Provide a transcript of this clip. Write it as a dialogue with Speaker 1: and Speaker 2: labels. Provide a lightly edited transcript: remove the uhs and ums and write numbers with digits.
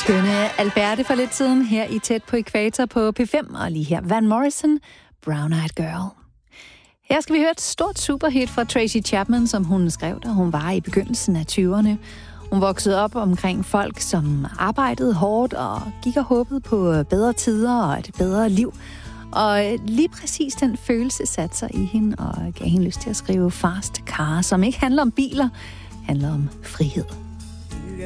Speaker 1: Skønne Alberte for lidt siden her i Tæt på Ækvator på P5, og lige her Van Morrison, Brown Eyed Girl. Her skal vi høre et stort superhit fra Tracy Chapman, som hun skrev, da hun var i begyndelsen af 20'erne. Hun voksede op omkring folk, som arbejdede hårdt og gik og håbede på bedre tider og et bedre liv. Og lige præcis den følelse satte sig i hende og gav hende lyst til at skrive Fast Car, som ikke handler om biler, handler om frihed.